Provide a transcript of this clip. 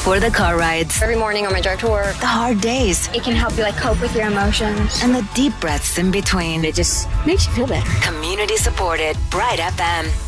for the car rides, Every morning on my drive to work, the hard days, It can help you cope with your emotions. and the deep breaths in between. It just makes you feel better. Community supported Bright FM.